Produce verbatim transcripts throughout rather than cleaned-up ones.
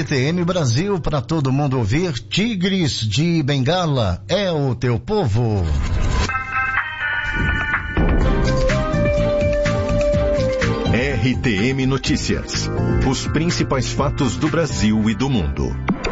T M Brasil para todo mundo ouvir. Tigres de Bengala é o teu povo. R T M Notícias. Os principais fatos do Brasil e do mundo.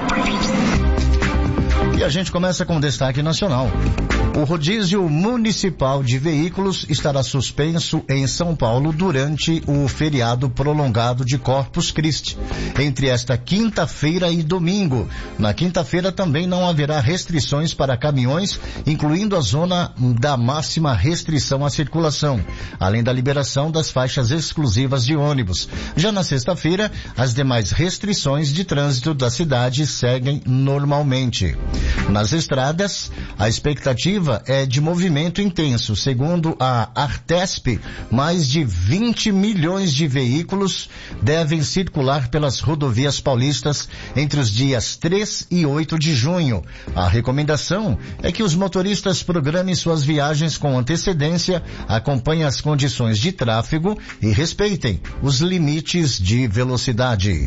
E a gente começa com destaque nacional. O rodízio municipal de veículos estará suspenso em São Paulo durante o feriado prolongado de Corpus Christi, entre esta quinta-feira e domingo. Na quinta-feira também não haverá restrições para caminhões, incluindo a zona da máxima restrição à circulação, além da liberação das faixas exclusivas de ônibus. Já na sexta-feira, as demais restrições de trânsito da cidade seguem normalmente. Nas estradas, a expectativa é de movimento intenso. Segundo a Artesp, mais de vinte milhões de veículos devem circular pelas rodovias paulistas entre os dias três e oito de junho. A recomendação é que os motoristas programem suas viagens com antecedência, acompanhem as condições de tráfego e respeitem os limites de velocidade.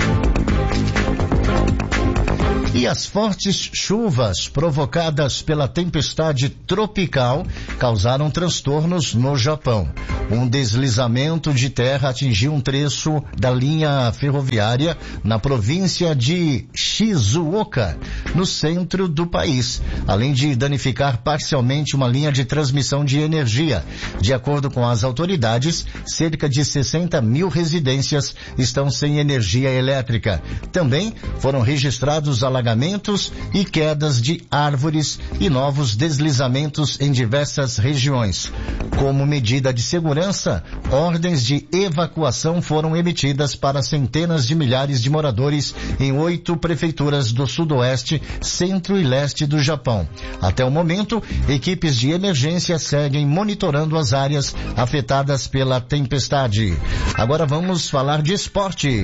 E as fortes chuvas provocadas pela tempestade tropical causaram transtornos no Japão. Um deslizamento de terra atingiu um trecho da linha ferroviária na província de Shizuoka, no centro do país, além de danificar parcialmente uma linha de transmissão de energia. De acordo com as autoridades, cerca de sessenta mil residências estão sem energia elétrica. Também foram registrados alagamentos e quedas de árvores e novos deslizamentos em diversas regiões. Como medida de segurança, ordens de evacuação foram emitidas para centenas de milhares de moradores em oito prefeituras do sudoeste, centro e leste do Japão. Até o momento, equipes de emergência seguem monitorando as áreas afetadas pela tempestade. Agora vamos falar de esporte.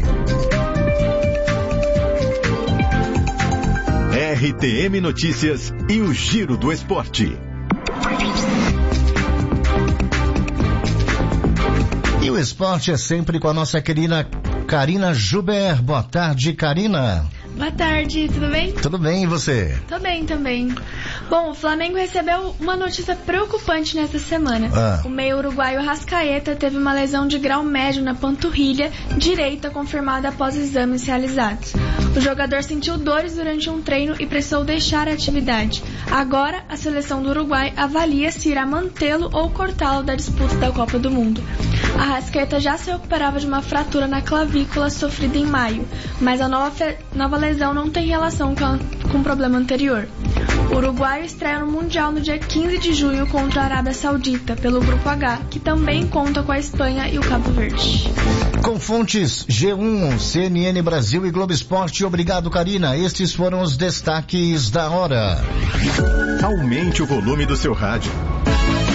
R T M Notícias e o Giro do Esporte. E o esporte é sempre com a nossa querida Karina Juber. Boa tarde, Karina. Boa tarde, tudo bem? Tudo bem, e você? Tô bem também. Bom, o Flamengo recebeu uma notícia preocupante nesta semana. Ah. O meio uruguaio Rascaeta teve uma lesão de grau médio na panturrilha direita confirmada após exames realizados. O jogador sentiu dores durante um treino e precisou deixar a atividade. Agora, a seleção do Uruguai avalia se irá mantê-lo ou cortá-lo da disputa da Copa do Mundo. A Rascaeta já se recuperava de uma fratura na clavícula sofrida em maio, mas a nova, fe- nova lesão não tem relação com, a, com o problema anterior. O uruguaio estreia no Mundial no dia quinze de junho contra a Arábia Saudita, pelo Grupo H, que também conta com a Espanha e o Cabo Verde. Com fontes G um, C N N Brasil e Globo Esporte. Obrigado, Karina. Estes foram os destaques da hora. Aumente o volume do seu rádio.